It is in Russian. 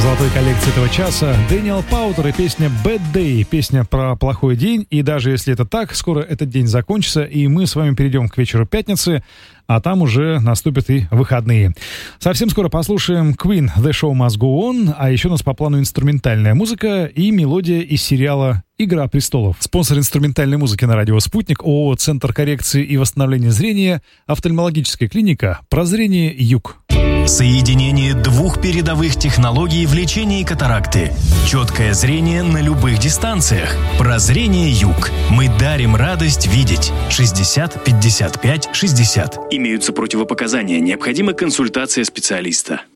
Золотой коллекции этого часа Дэниел Паутер и песня «Bad Day», песня про плохой день. И даже если это так, скоро этот день закончится, и мы с вами перейдем к вечеру пятницы, а там уже наступят и выходные. Совсем скоро послушаем Queen «The Show Must Go On», а еще у нас по плану инструментальная музыка и мелодия из сериала «Игра престолов». Спонсор инструментальной музыки на радио «Спутник» ООО «Центр коррекции и восстановления зрения», офтальмологическая клиника «Прозрение Юг». Соединение двух передовых технологий в лечении катаракты. Четкое зрение на любых дистанциях. Прозрение Юг. Мы дарим радость видеть. 60 55 60. Имеются противопоказания. Необходима консультация специалиста.